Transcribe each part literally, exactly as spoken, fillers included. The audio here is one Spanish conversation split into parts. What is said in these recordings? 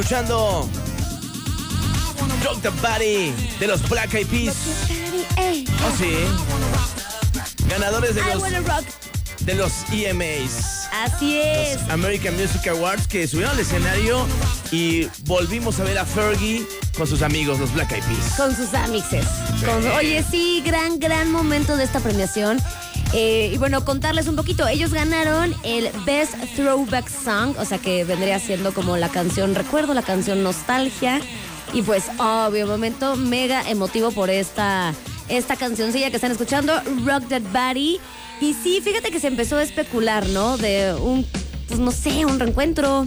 Escuchando Rock the Body de los Black Eyed Peas. Oh, sí. Ganadores de los, de los E M As. Así es. Los American Music Awards, que subieron al escenario y volvimos a ver a Fergie con sus amigos, los Black Eyed Peas. Con sus amixes. Sí. Con, oye, sí, gran, gran momento de esta premiación. Eh, y bueno, contarles un poquito. Ellos ganaron el Best Throwback Song, o sea que vendría siendo como la canción recuerdo, la canción nostalgia. Y pues, obvio, momento mega emotivo por esta, esta cancioncilla que están escuchando, Rock That Body. Y sí, fíjate que se empezó a especular, ¿no? De un, pues no sé, un reencuentro,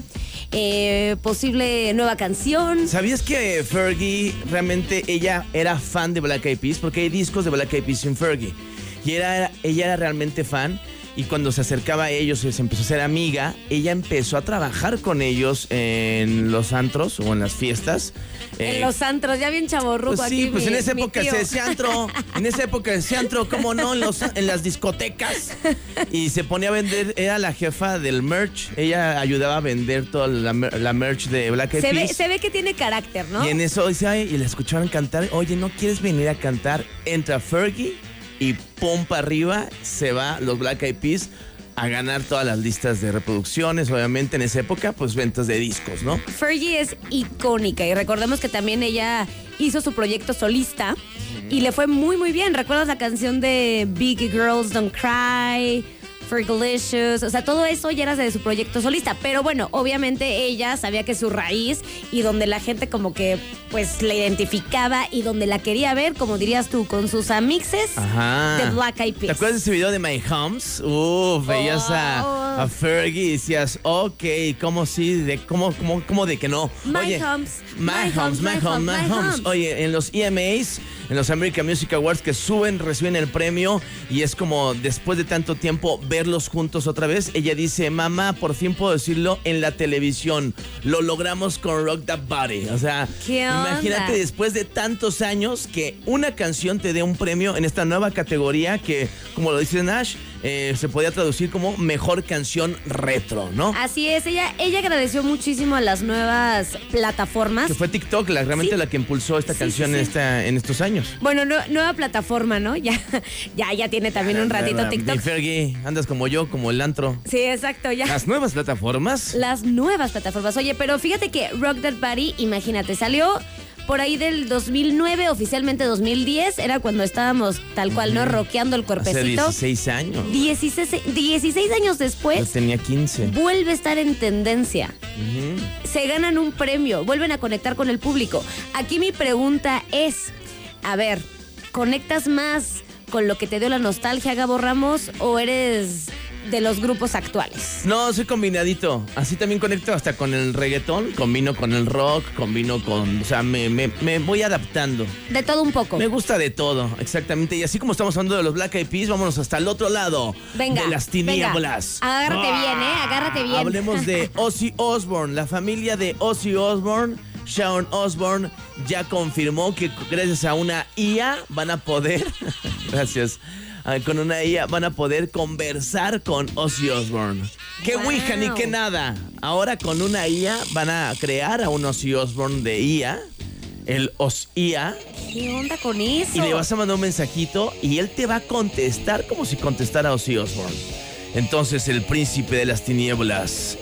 eh, posible nueva canción. ¿Sabías que Fergie, realmente ella era fan de Black Eyed Peas? Porque hay discos de Black Eyed Peas sin Fergie. Y era, ella era realmente fan, y cuando se acercaba a ellos y se empezó a ser amiga, ella empezó a trabajar con ellos en los antros o en las fiestas. En eh, los antros, ya bien chavorruco pues aquí. Sí, pues mi, en esa época se decía antro, en esa época se decía antro, ¿cómo no? En, los, en las discotecas. Y se ponía a vender, era la jefa del merch, ella ayudaba a vender toda la, la merch de Black Eyed se Peas. Ve, se ve que tiene carácter, ¿no? Y en eso, dice, ay, y la escucharon cantar, oye, ¿no quieres venir a cantar? Entra Fergie y pum para arriba se va los Black Eyed Peas a ganar todas las listas de reproducciones, obviamente en esa época, pues ventas de discos, ¿no? Fergie es icónica y recordemos que también ella hizo su proyecto solista uh-huh. y le fue muy muy bien. ¿Recuerdas la canción de Big Girls Don't Cry? Fergalicious, o sea, todo eso ya era de su proyecto solista, pero bueno, obviamente ella sabía que su raíz y donde la gente como que pues la identificaba y donde la quería ver, como dirías tú, con sus amixes Ajá. de Black Eyed Peas. ¿Te acuerdas de ese video de My Homes? Uf, veías oh, a, a Fergie y decías, ok, ¿cómo sí? De, ¿cómo, cómo, cómo de que no? My Oye, Homes, My, my Homes, My Homes, My, my homes. homes. Oye, en los E M As, en los American Music Awards que suben, reciben el premio y es como después de tanto tiempo verlos juntos otra vez, ella dice, mamá, por fin puedo decirlo en la televisión, lo logramos con Rock That Body. O sea, imagínate después de tantos años que una canción te dé un premio en esta nueva categoría que, como lo dice Nash, eh, se podía traducir como mejor canción retro, ¿no? Así es, ella, ella agradeció muchísimo a las nuevas plataformas. Que fue TikTok, la, realmente sí. la que impulsó esta sí, canción sí, sí. En, esta, en estos años. Bueno, no, nueva plataforma, ¿no? Ya, ya, ya tiene también un ratito TikTok. Mi Fergie, andas como yo, como el antro. Sí, exacto, ya. Las nuevas plataformas. Las nuevas plataformas. Oye, pero fíjate que Rock That Body, imagínate, salió por ahí del dos mil nueve, oficialmente dos mil diez, era cuando estábamos tal cual, ¿no? Rockeando el cuerpecito. Hace dieciséis años. dieciséis, dieciséis años después. Yo tenía quince. Vuelve a estar en tendencia. Uh-huh. Se ganan un premio, vuelven a conectar con el público. Aquí mi pregunta es, a ver, ¿conectas más con lo que te dio la nostalgia, Gabo Ramos, o eres de los grupos actuales? No, soy combinadito. Así también conecto hasta con el reggaetón, combino con el rock, combino con... O sea, me, me, me voy adaptando. De todo un poco. Me gusta de todo, exactamente. Y así como estamos hablando de los Black Eyed Peas, vámonos hasta el otro lado. Venga, de las tinieblas. Venga. Agárrate ah, bien, ¿eh? Agárrate bien. Hablemos de Ozzy Osbourne. La familia de Ozzy Osbourne, Sharon Osbourne, ya confirmó que gracias a una I A van a poder... Gracias. Con una I A van a poder conversar con Ozzy Osbourne. ¡Qué wow. Ouija ni qué nada! Ahora con una I A van a crear a un Ozzy Osbourne de I A, el Ozzy A. ¿Qué onda con eso? Y le vas a mandar un mensajito y él te va a contestar como si contestara a Ozzy Osbourne. Entonces el príncipe de las tinieblas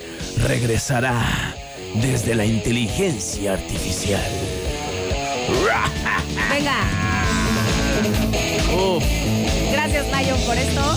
regresará desde la inteligencia artificial. Venga. Uf. Gracias, Lion, por esto.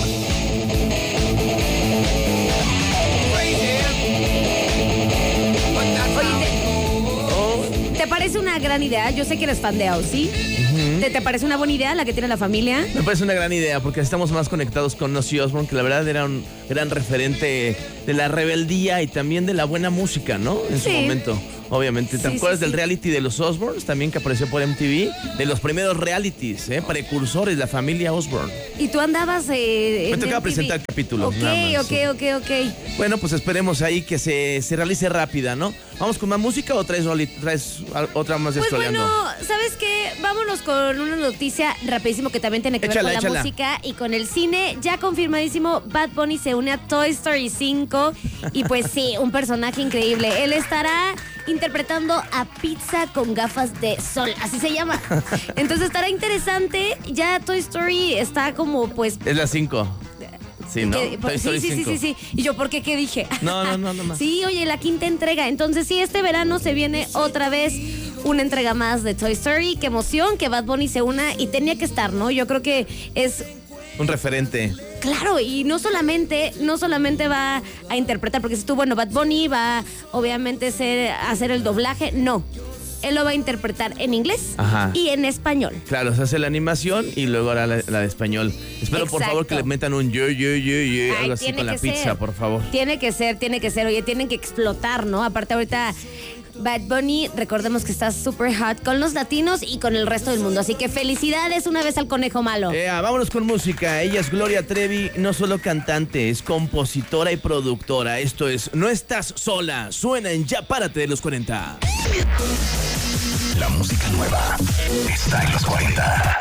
Oye, ¿te, ¿te parece una gran idea? Yo sé que eres fan de Ozzy. Uh-huh. ¿Te, ¿Te parece una buena idea la que tiene la familia? Me parece una gran idea porque estamos más conectados con Ozzy Osbourne, que la verdad era un gran referente de la rebeldía y también de la buena música, ¿no? En sí. su momento. Obviamente, ¿te sí, acuerdas sí, del sí. reality de los Osbournes también que apareció por M T V? De los primeros realities, ¿eh? Precursores, la familia Osbourne. ¿Y tú andabas eh, Me tocaba presentar capítulos. Ok, nada más, ok, sí. ok, ok. Bueno, pues esperemos ahí que se, se realice rápida, ¿no? ¿Vamos con más música o traes, traes otra más de Pues Estroleando? bueno, ¿sabes qué? Vámonos con una noticia rapidísimo que también tiene que Échala, ver con échala. la música y con el cine. Ya confirmadísimo, Bad Bunny se une a Toy Story cinco y pues sí, un personaje increíble. Él estará interpretando a Pizza con gafas de sol, así se llama. Entonces estará interesante. Ya Toy Story está como pues... Es la cinco. Sí, ¿no? Que, Toy Story sí, sí, sí, cinco. sí, sí. ¿Y yo por qué? ¿Qué dije? No, no, no, no más. Sí, oye, la quinta entrega. Entonces, sí, este verano se viene otra vez una entrega más de Toy Story. Qué emoción que Bad Bunny se una y tenía que estar, ¿no? Yo creo que es... Un referente. Claro, y no solamente, no solamente va a interpretar, porque si tú, bueno, Bad Bunny va obviamente ser, a hacer el doblaje, no. Él lo va a interpretar en inglés Ajá. y en español. Claro, se hace la animación y luego ahora la, la de español. Espero, por Exacto. favor, que le metan un yo, yo, yo, yo, Ay, algo así tiene con la que pizza, ser. por favor. Tiene que ser, tiene que ser. Oye, tienen que explotar, ¿no? Aparte ahorita Bad Bunny, recordemos que está súper hot con los latinos y con el resto del mundo. Así que felicidades una vez al conejo malo. Eh, vámonos con música. Ella es Gloria Trevi, no solo cantante, es compositora y productora. Esto es No Estás Sola. Suena en Ya Párate de los cuarenta. La música nueva está en los cuarenta.